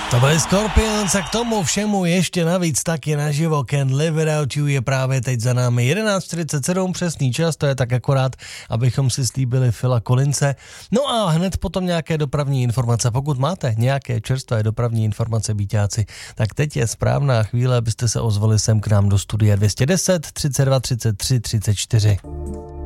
To byly Scorpions a k tomu všemu ještě navíc taky naživo Can't Live Without You je právě teď za námi 11:47 přesný čas, to je tak akorát, abychom si slíbili Phila Collinse. No a hned potom nějaké dopravní informace. Pokud máte nějaké čerstvé dopravní informace, býťáci, tak teď je správná chvíle, abyste se ozvali sem k nám do studia 210 32 33 34.